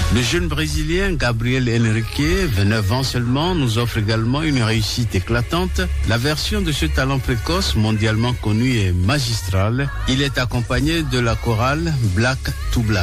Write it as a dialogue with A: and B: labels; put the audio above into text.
A: Le jeune Brésilien Gabriel Henrique, 29 ans seulement, nous offre également une réussite éclatante. La version de ce talent précoce, mondialement connu, est magistrale. Il est accompagné de la chorale Black to Black.